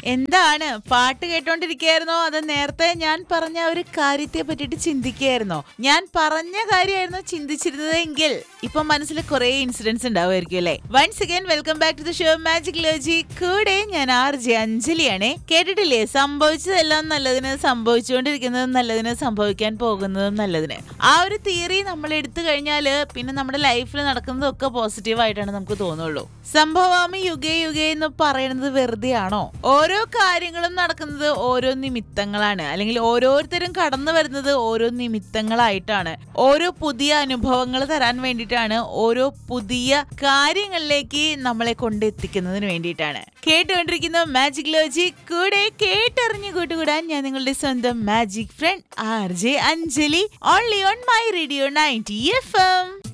എന്താണ് പാട്ട് കേട്ടോണ്ടിരിക്കുകയായിരുന്നോ? അത് നേരത്തെ ഞാൻ പറഞ്ഞ ഒരു കാര്യത്തെ പറ്റിയിട്ട് ചിന്തിക്കുകയായിരുന്നോ? ഞാൻ പറഞ്ഞ കാര്യമായിരുന്നു ചിന്തിച്ചിരുന്നത് എങ്കിൽ ഇപ്പൊ മനസ്സിൽ കുറെ ഇൻസിഡൻസ് ഉണ്ടാവുമായിരിക്കും അല്ലേ? Once again welcome back to the show magic ലോജി. കൂടെ ഞാൻ RJ അഞ്ജലിയാണ്. കേട്ടിട്ടില്ലേ, സംഭവിച്ചതെല്ലാം നല്ലതിന്, സംഭവിച്ചുകൊണ്ടിരിക്കുന്നതും നല്ലതിന്, സംഭവിക്കാൻ പോകുന്നതും നല്ലതിന്. ആ ഒരു തിയറി നമ്മൾ എടുത്തു കഴിഞ്ഞാല് പിന്നെ നമ്മുടെ ലൈഫിൽ നടക്കുന്നതൊക്കെ പോസിറ്റീവ് ആയിട്ടാണ് നമുക്ക് തോന്നുള്ളൂ. സംഭവാമി യുഗേ യുഗേ എന്ന് പറയുന്നത് വെറുതെ ആണോ? ഓരോ കാര്യങ്ങളും നടക്കുന്നത് ഓരോ നിമിത്തങ്ങളാണ്, അല്ലെങ്കിൽ ഓരോരുത്തരും കടന്നു വരുന്നത് ഓരോ നിമിത്തങ്ങളായിട്ടാണ്. ഓരോ പുതിയ അനുഭവങ്ങൾ തരാൻ വേണ്ടിയിട്ടാണ്, ഓരോ പുതിയ കാര്യങ്ങളിലേക്ക് നമ്മളെ കൊണ്ടെത്തിക്കുന്നതിന് വേണ്ടിയിട്ടാണ്. കേട്ടുകൊണ്ടിരിക്കുന്ന മാജിക് ലോജി. കൂടെ കേട്ടറിഞ്ഞു കൂട്ടുകൂടാൻ ഞാൻ നിങ്ങളുടെ സ്വന്തം magic front RJ Anjali. Only on my radio 90 FM.